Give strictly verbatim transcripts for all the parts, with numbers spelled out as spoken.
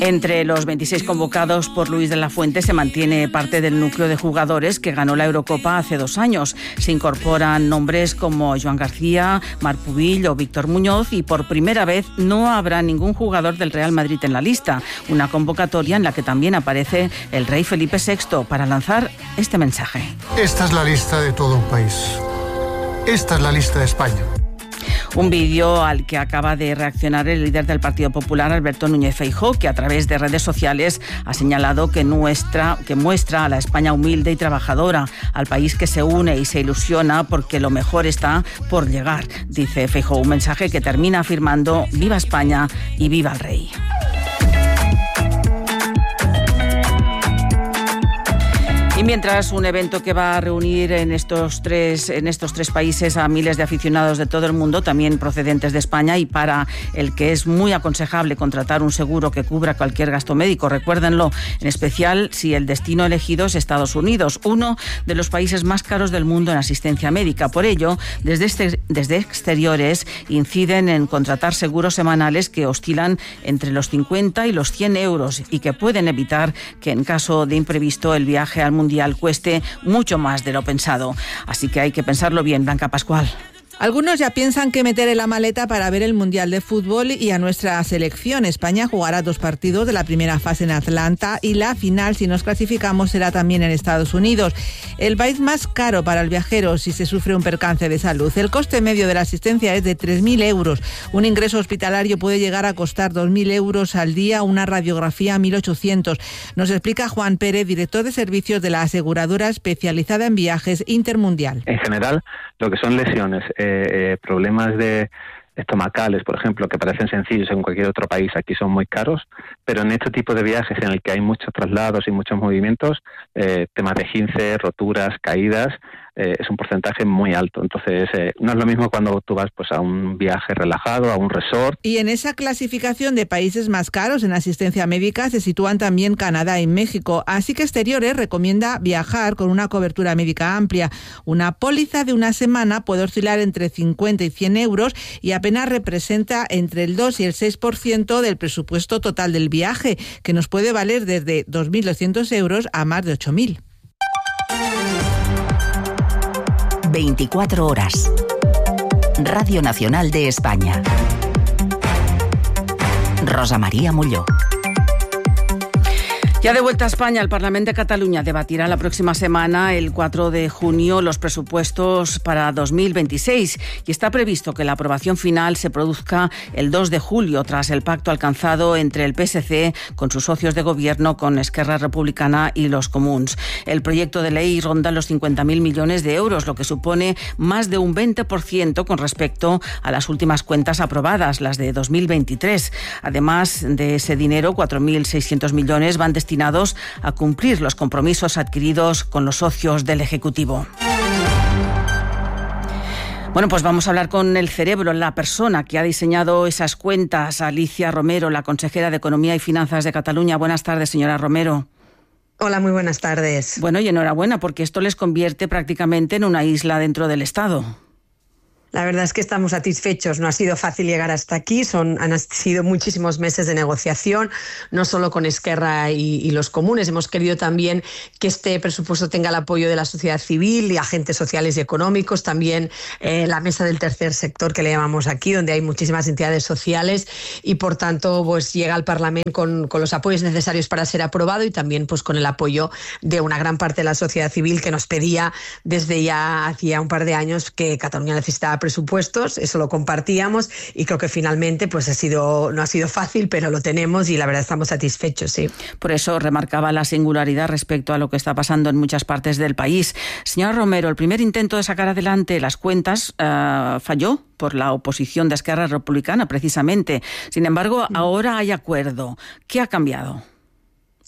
Entre los veintiséis convocados por Luis de la Fuente se mantiene parte del núcleo de jugadores que ganó la Eurocopa hace dos años. Se incorporan nombres como Joan García, Marc Pubill o Víctor Muñoz y por primera vez no habrá ningún jugador del Real Madrid en la lista. Una convocatoria en la que también aparece el rey Felipe sexto para lanzar este mensaje. Esta es la lista de todo un país. Esta es la lista de España. Un vídeo al que acaba de reaccionar el líder del Partido Popular, Alberto Núñez Feijóo, que a través de redes sociales ha señalado que, nuestra, que muestra a la España humilde y trabajadora, al país que se une y se ilusiona porque lo mejor está por llegar. Dice Feijóo, un mensaje que termina afirmando «Viva España y viva el rey». Y mientras un evento que va a reunir en estos tres en estos tres países a miles de aficionados de todo el mundo, también procedentes de España, y para el que es muy aconsejable contratar un seguro que cubra cualquier gasto médico, recuérdenlo, en especial si el destino elegido es Estados Unidos, uno de los países más caros del mundo en asistencia médica. Por ello, desde, este, desde exteriores inciden en contratar seguros semanales que oscilan entre los cincuenta y los cien euros y que pueden evitar que en caso de imprevisto el viaje al mundial cueste mucho más de lo pensado. Así que hay que pensarlo bien, Blanca Pascual. Algunos ya piensan que meter en la maleta para ver el Mundial de Fútbol y a nuestra selección. España jugará dos partidos de la primera fase en Atlanta y la final, si nos clasificamos, será también en Estados Unidos. El país más caro para el viajero si se sufre un percance de salud. El coste medio de la asistencia es de tres mil euros. Un ingreso hospitalario puede llegar a costar dos mil euros al día, una radiografía mil ochocientos. Nos explica Juan Pérez, director de servicios de la aseguradora especializada en viajes Intermundial. En general, lo que son lesiones, eh, Eh, problemas de estomacales, por ejemplo, que parecen sencillos en cualquier otro país, aquí son muy caros, pero en este tipo de viajes en el que hay muchos traslados y muchos movimientos, eh, temas de esguince, roturas, caídas, eh, es un porcentaje muy alto. Entonces, eh, no es lo mismo cuando tú vas pues a un viaje relajado, a un resort. Y en esa clasificación de países más caros en asistencia médica se sitúan también Canadá y México. Así que Exteriores recomienda viajar con una cobertura médica amplia. Una póliza de una semana puede oscilar entre cincuenta y cien euros y apenas representa entre el dos y el seis por ciento del presupuesto total del viaje, que nos puede valer desde dos mil doscientos euros a más de ocho mil. veinticuatro horas. Radio Nacional de España. Rosa María Molló. Ya de vuelta a España, el Parlamento de Cataluña debatirá la próxima semana, el cuatro de junio, los presupuestos para dos mil veintiséis y está previsto que la aprobación final se produzca el dos de julio, tras el pacto alcanzado entre el P S C con sus socios de gobierno, con Esquerra Republicana y los Comuns. El proyecto de ley ronda los cincuenta mil millones de euros, lo que supone más de un veinte por ciento con respecto a las últimas cuentas aprobadas, las de dos mil veintitrés. Además de ese dinero, cuatro mil seiscientos millones van destinados destinados a cumplir los compromisos adquiridos con los socios del Ejecutivo. Bueno, pues vamos a hablar con el cerebro, la persona que ha diseñado esas cuentas, Alicia Romero, la consejera de Economía y Finanzas de Cataluña. Buenas tardes, señora Romero. Hola, muy buenas tardes. Bueno, y enhorabuena, porque esto les convierte prácticamente en una isla dentro del Estado. La verdad es que estamos satisfechos. No ha sido fácil llegar hasta aquí. Son, han sido muchísimos meses de negociación, no solo con Esquerra y, y los comunes. Hemos querido también que este presupuesto tenga el apoyo de la sociedad civil y agentes sociales y económicos. También eh, la mesa del tercer sector, que le llamamos aquí, donde hay muchísimas entidades sociales. Y, por tanto, pues llega al Parlamento con, con los apoyos necesarios para ser aprobado y también pues con el apoyo de una gran parte de la sociedad civil que nos pedía desde ya hacía un par de años que Cataluña necesitaba presupuestos. Eso lo compartíamos y creo que finalmente pues ha sido no ha sido fácil, pero lo tenemos y la verdad estamos satisfechos, sí. Por eso remarcaba la singularidad respecto a lo que está pasando en muchas partes del país. Señora Romero, el primer intento de sacar adelante las cuentas uh, falló por la oposición de Esquerra Republicana, precisamente. Sin embargo, ahora hay acuerdo. ¿Qué ha cambiado?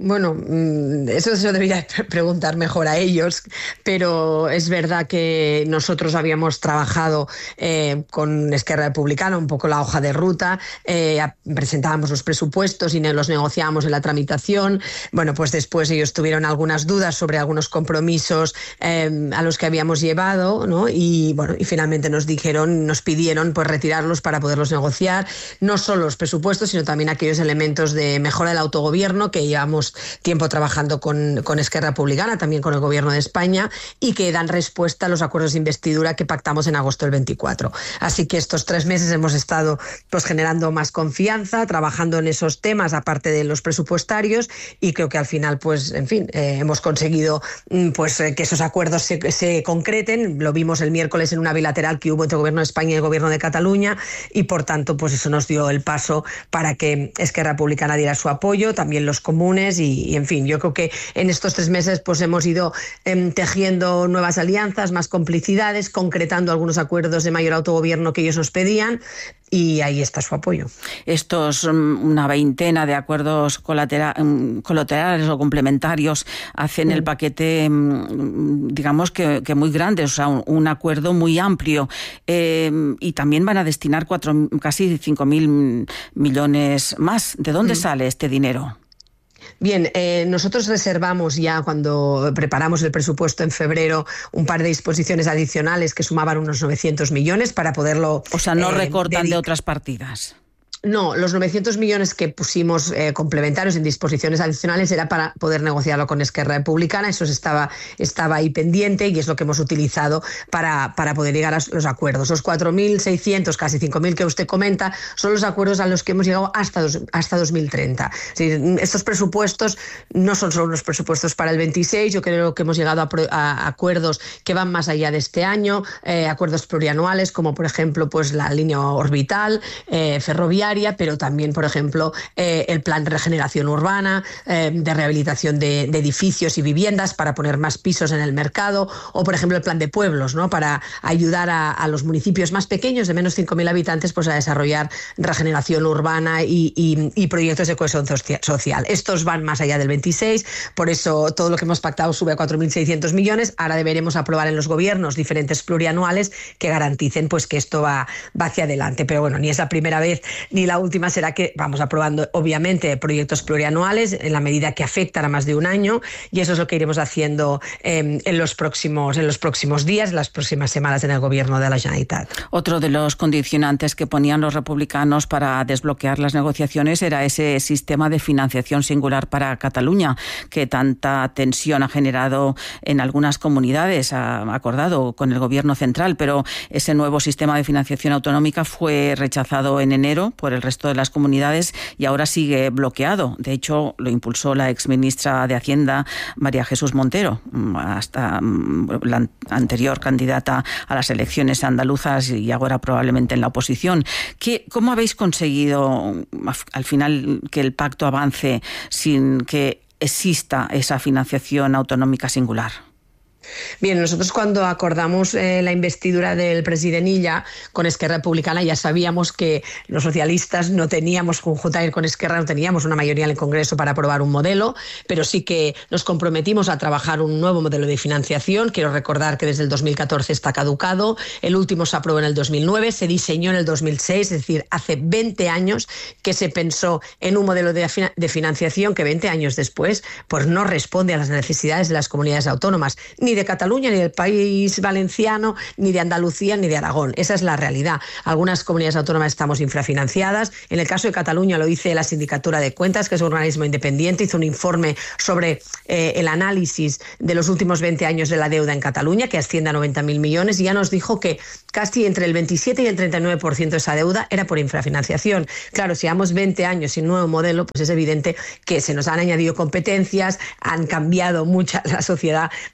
Bueno, eso se lo debería preguntar mejor a ellos, pero es verdad que nosotros habíamos trabajado eh, con Esquerra Republicana un poco la hoja de ruta, eh, presentábamos los presupuestos y los negociábamos en la tramitación. Bueno, pues después ellos tuvieron algunas dudas sobre algunos compromisos eh, a los que habíamos llevado, ¿no? Y bueno, y finalmente nos dijeron, nos pidieron pues retirarlos para poderlos negociar, no solo los presupuestos, sino también aquellos elementos de mejora del autogobierno que llevamos tiempo trabajando con, con Esquerra Republicana, también con el Gobierno de España, y que dan respuesta a los acuerdos de investidura que pactamos en agosto del veinticuatro. Así que estos tres meses hemos estado pues generando más confianza, trabajando en esos temas, aparte de los presupuestarios, y creo que al final, pues, en fin, eh, hemos conseguido pues eh, que esos acuerdos se, se concreten. Lo vimos el miércoles en una bilateral que hubo entre el Gobierno de España y el Gobierno de Cataluña, y por tanto, pues eso nos dio el paso para que Esquerra Republicana diera su apoyo, también los comunes. Y, y en fin, yo creo que en estos tres meses pues hemos ido eh, tejiendo nuevas alianzas, más complicidades, concretando algunos acuerdos de mayor autogobierno que ellos nos pedían, y ahí está su apoyo. Estos, una veintena de acuerdos colateral, colaterales o complementarios hacen mm. el paquete, digamos que, que muy grande, o sea, un, un acuerdo muy amplio, eh, y también van a destinar cuatro, casi cinco mil millones más. ¿De dónde mm. sale este dinero? Bien, eh, nosotros reservamos ya cuando preparamos el presupuesto en febrero un par de disposiciones adicionales que sumaban unos novecientos millones para poderlo... O sea, no eh, recortan dedicar. de otras partidas. No, los novecientos millones que pusimos eh, complementarios en disposiciones adicionales era para poder negociarlo con Esquerra Republicana. Eso estaba, estaba ahí pendiente y es lo que hemos utilizado para, para poder llegar a los acuerdos. Los cuatro mil seiscientos, casi cinco mil que usted comenta, son los acuerdos a los que hemos llegado hasta, dos, hasta dos mil treinta. Es decir, estos presupuestos no son solo los presupuestos para el veintiséis, yo creo que hemos llegado a, a acuerdos que van más allá de este año, eh, acuerdos plurianuales como por ejemplo pues la línea orbital, eh, ferroviaria, pero también, por ejemplo, eh, el plan de regeneración urbana, eh, de rehabilitación de, de edificios y viviendas para poner más pisos en el mercado, o, por ejemplo, el plan de pueblos, ¿no? Para ayudar a, a los municipios más pequeños, de menos cinco mil habitantes, pues a desarrollar regeneración urbana y, y, y proyectos de cohesión social. Estos van más allá del veintiséis, por eso todo lo que hemos pactado sube a cuatro mil seiscientos millones. Ahora deberemos aprobar en los gobiernos diferentes plurianuales que garanticen pues que esto va, va hacia adelante. Pero bueno, ni es la primera vez ni la última será que vamos aprobando, obviamente, proyectos plurianuales en la medida que afectan a más de un año, y eso es lo que iremos haciendo eh, en los próximos en los próximos días, en las próximas semanas en el Gobierno de la Generalitat. Otro de los condicionantes que ponían los republicanos para desbloquear las negociaciones era ese sistema de financiación singular para Cataluña, que tanta tensión ha generado en algunas comunidades, ha acordado con el Gobierno central, pero ese nuevo sistema de financiación autonómica fue rechazado en enero por el resto de las comunidades y ahora sigue bloqueado. De hecho, lo impulsó la exministra de Hacienda, María Jesús Montero, hasta la anterior candidata a las elecciones andaluzas y ahora probablemente en la oposición. ¿Qué, ¿Cómo habéis conseguido al final que el pacto avance sin que exista esa financiación autonómica singular? Bien, nosotros cuando acordamos eh, la investidura del president Illa con Esquerra Republicana ya sabíamos que los socialistas no teníamos, conjuntamente con Esquerra, no teníamos una mayoría en el Congreso para aprobar un modelo, pero sí que nos comprometimos a trabajar un nuevo modelo de financiación. Quiero recordar que desde el dos mil catorce está caducado, el último se aprobó en el dos mil nueve, se diseñó en el dos mil seis, es decir, hace veinte años que se pensó en un modelo de, de financiación que veinte años después pues no responde a las necesidades de las comunidades autónomas, ni de Cataluña, ni del País Valenciano, ni de Andalucía, ni de Aragón. Esa es la realidad. Algunas comunidades autónomas estamos infrafinanciadas. En el caso de Cataluña lo dice la Sindicatura de Cuentas, que es un organismo independiente, hizo un informe sobre eh, el análisis de los últimos veinte años de la deuda en Cataluña, que asciende a noventa mil millones, y ya nos dijo que casi entre el veintisiete y el treinta y nueve por ciento de esa deuda era por infrafinanciación. Claro, si llevamos veinte años sin nuevo modelo, pues es evidente que se nos han añadido competencias, han cambiado mucha la sociedad mm, catalana,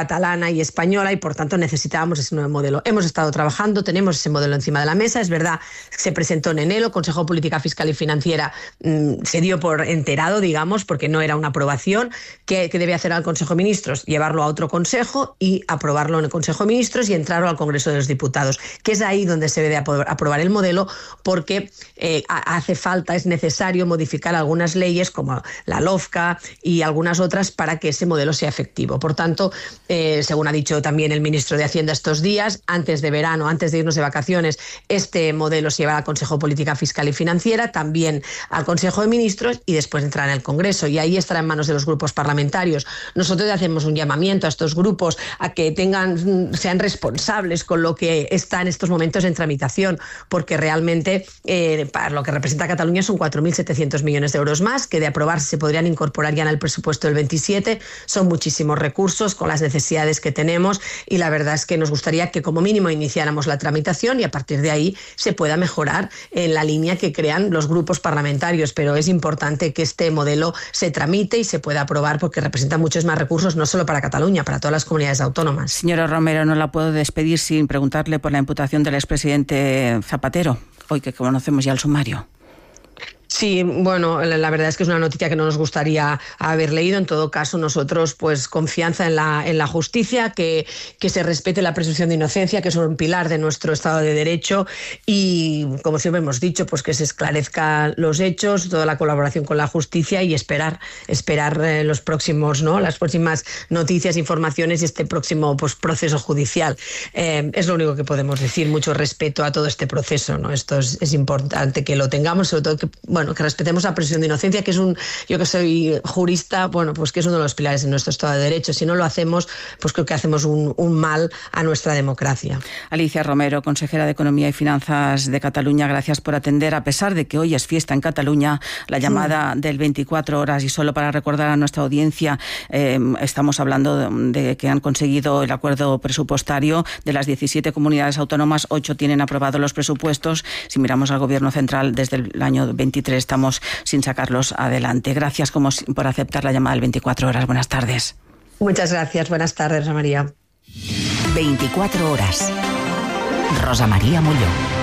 catalana y española, y por tanto necesitábamos ese nuevo modelo. Hemos estado trabajando, tenemos ese modelo encima de la mesa. Es verdad, se presentó en enero, el Consejo de Política Fiscal y Financiera mmm, se dio por enterado, digamos, porque no era una aprobación. ¿Qué, qué debe hacer al Consejo de Ministros? Llevarlo a otro consejo y aprobarlo en el Consejo de Ministros y entrarlo al Congreso de los Diputados, que es ahí donde se debe aprobar el modelo, porque eh, hace falta, es necesario modificar algunas leyes como la LOFCA y algunas otras para que ese modelo sea efectivo. Por tanto, eh, según ha dicho también el ministro de Hacienda estos días, antes de verano, antes de irnos de vacaciones, este modelo se llevará al Consejo de Política Fiscal y Financiera, también al Consejo de Ministros y después entrará en el Congreso, y ahí estará en manos de los grupos parlamentarios. Nosotros hacemos un llamamiento a estos grupos a que tengan, sean responsables con lo que está en estos momentos en tramitación, porque realmente eh, para lo que representa Cataluña son cuatro mil setecientos millones de euros más, que de aprobarse se podrían incorporar ya en el presupuesto del veintisiete. Son muchísimos recursos con las necesidades que tenemos, y la verdad es que nos gustaría que como mínimo iniciáramos la tramitación y a partir de ahí se pueda mejorar en la línea que crean los grupos parlamentarios, pero es importante que este modelo se tramite y se pueda aprobar porque representa muchos más recursos, no solo para Cataluña, para todas las comunidades autónomas. Señora Romero, no la puedo despedir sin preguntarle por la imputación del expresidente Zapatero, hoy que conocemos ya el sumario. Sí, bueno, la verdad es que es una noticia que no nos gustaría haber leído. En todo caso, nosotros, pues, confianza en la, en la justicia, que, que se respete la presunción de inocencia, que es un pilar de nuestro Estado de Derecho, y, como siempre hemos dicho, pues que se esclarezcan los hechos, toda la colaboración con la justicia y esperar, esperar eh, los próximos, ¿no? Las próximas noticias, informaciones y este próximo, pues, proceso judicial. Eh, es lo único que podemos decir. Mucho respeto a todo este proceso, ¿no? Esto es, es importante que lo tengamos, sobre todo que, bueno, que respetemos la presunción de inocencia, que es un, yo que soy jurista, bueno, pues que es uno de los pilares de nuestro Estado de Derecho. Si no lo hacemos, pues creo que hacemos un, un mal a nuestra democracia. Alicia Romero, consejera de Economía y Finanzas de Cataluña, gracias por atender, a pesar de que hoy es fiesta en Cataluña, la llamada sí. del veinticuatro horas. Y solo para recordar a nuestra audiencia, eh, estamos hablando de, de que han conseguido el acuerdo presupuestario. De las diecisiete comunidades autónomas, ocho tienen aprobados los presupuestos. Si miramos al Gobierno central, desde el año veintitrés estamos sin sacarlos adelante. Gracias como por aceptar la llamada del veinticuatro horas. Buenas tardes. Muchas gracias. Buenas tardes, Rosa María. veinticuatro horas. Rosa María Mulló.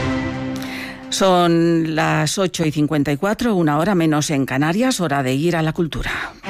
Son las ocho y cincuenta y cuatro, una hora menos en Canarias, hora de ir a la cultura.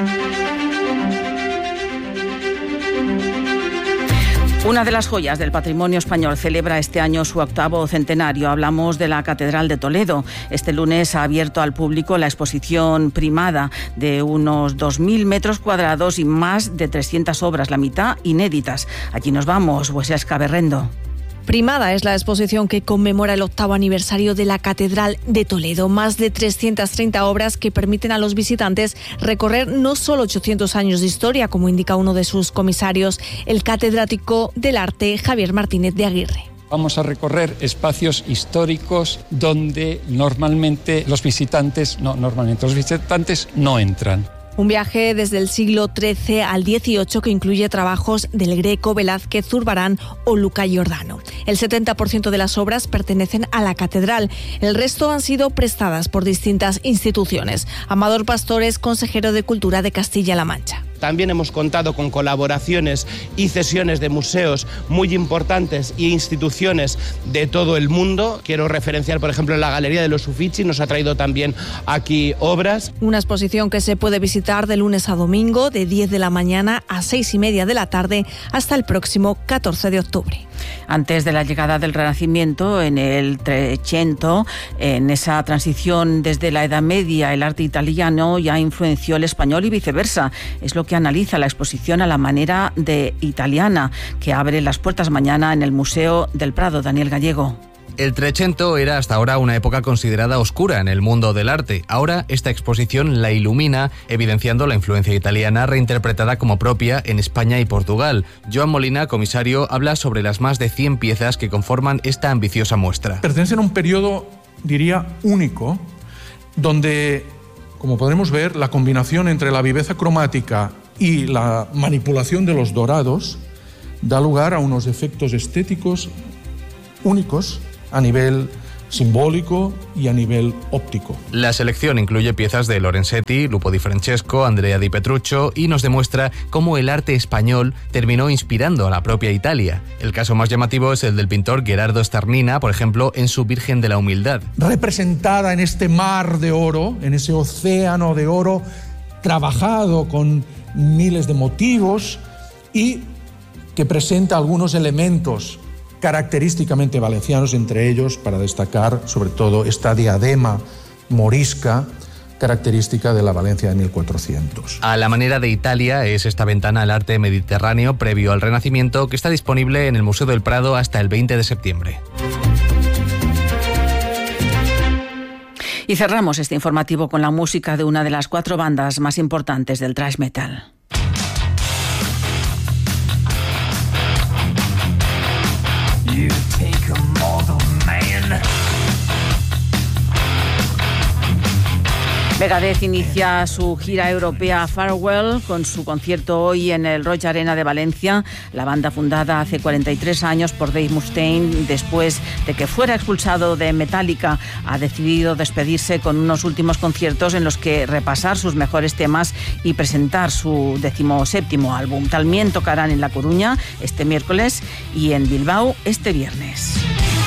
Una de las joyas del patrimonio español celebra este año su octavo centenario. Hablamos de la Catedral de Toledo. Este lunes ha abierto al público la exposición Primada, de unos dos mil metros cuadrados y más de trescientas obras, la mitad inéditas. Allí nos vamos, Huesca Berrendo. Primada es la exposición que conmemora el octavo aniversario de la Catedral de Toledo. Más de trescientas treinta obras que permiten a los visitantes recorrer no solo ochocientos años de historia, como indica uno de sus comisarios, el catedrático del arte Javier Martínez de Aguirre. Vamos a recorrer espacios históricos donde normalmente los visitantes, no, normalmente los visitantes no entran. Un viaje desde el siglo trece al dieciocho que incluye trabajos del Greco, Velázquez, Zurbarán o Luca Giordano. El setenta por ciento de las obras pertenecen a la catedral. El resto han sido prestadas por distintas instituciones. Amador Pastor es consejero de Cultura de Castilla-La Mancha. También hemos contado con colaboraciones y cesiones de museos muy importantes e instituciones de todo el mundo. Quiero referenciar, por ejemplo, la Galería de los Uffizi, nos ha traído también aquí obras. Una exposición que se puede visitar de lunes a domingo, de diez de la mañana a seis y media de la tarde, hasta el próximo catorce de octubre. Antes de la llegada del Renacimiento, en el Trecento, en esa transición desde la Edad Media, el arte italiano ya influenció el español y viceversa. Es lo que analiza la exposición a la manera de italiana, que abre las puertas mañana en el Museo del Prado. Daniel Gallego. El Trecento era hasta ahora una época considerada oscura en el mundo del arte. Ahora esta exposición la ilumina, evidenciando la influencia italiana reinterpretada como propia en España y Portugal. Joan Molina, comisario, habla sobre las más de cien piezas que conforman esta ambiciosa muestra. Pertenecen a un periodo, diría, único, donde, como podremos ver, la combinación entre la viveza cromática y la manipulación de los dorados da lugar a unos efectos estéticos únicos a nivel simbólico y a nivel óptico. La selección incluye piezas de Lorenzetti, Lupo di Francesco, Andrea di Petruccio y nos demuestra cómo el arte español terminó inspirando a la propia Italia. El caso más llamativo es el del pintor Gherardo Starnina, por ejemplo, en su Virgen de la Humildad. Representada en este mar de oro, en ese océano de oro, trabajado con miles de motivos y que presenta algunos elementos característicamente valencianos, entre ellos, para destacar, sobre todo, esta diadema morisca característica de la Valencia de mil cuatrocientos. A la manera de Italia es esta ventana al arte mediterráneo previo al Renacimiento que está disponible en el Museo del Prado hasta el veinte de septiembre. Y cerramos este informativo con la música de una de las cuatro bandas más importantes del thrash metal. You take a mortal man. Megadeth inicia su gira europea Farewell con su concierto hoy en el Roig Arena de Valencia. La banda, fundada hace cuarenta y tres años por Dave Mustaine, después de que fuera expulsado de Metallica, ha decidido despedirse con unos últimos conciertos en los que repasar sus mejores temas y presentar su decimoséptimo álbum. También tocarán en La Coruña este miércoles y en Bilbao este viernes.